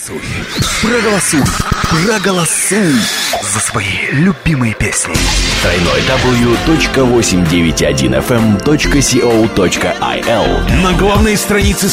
Проголосуй за свои любимые песни. www.891fm.co.il. На главной странице